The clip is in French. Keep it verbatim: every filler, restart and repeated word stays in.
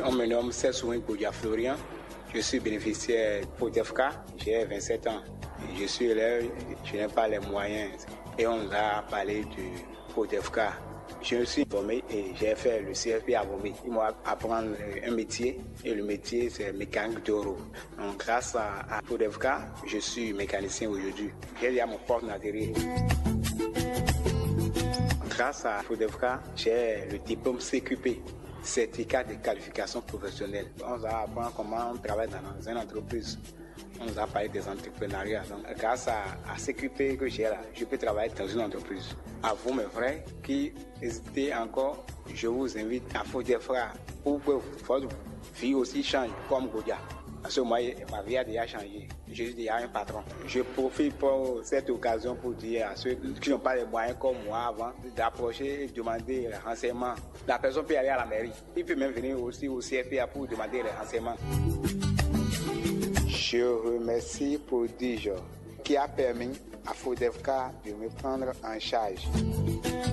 On me nomme Sessouin Koudia Florian. Je suis bénéficiaire FODEFCA, j'ai vingt-sept ans. Je suis élève, je n'ai pas les moyens. Et on a parlé du FODEFCA. Je me suis formé et j'ai fait le C F P à Bombay. Ils m'ont appris un métier et le métier c'est mécanique d'euro. Donc grâce à, à FODEFCA, je suis mécanicien aujourd'hui. J'ai déjà mon porte d'atterrir. Grâce à FODEFCA, j'ai le diplôme C Q P, certificat de qualification professionnelle. On va apprendre comment on travaille dans une entreprise. On nous a parlé des entrepreneuriats. Donc, grâce à, à C Q P que j'ai là, je peux travailler dans une entreprise. À vous, mes frères, qui hésitez encore, je vous invite à FODEFCA pour que votre vie aussi change comme Goudia. Parce que moi, ma vie a déjà changé. Je suis déjà un patron. Je profite pour cette occasion pour dire à ceux qui n'ont pas les moyens comme moi avant d'approcher et demander les renseignements. La personne peut aller à la mairie. Il peut même venir aussi au C F P A pour demander les renseignements. Je remercie Prodige qui a permis à FODEFCA de me prendre en charge.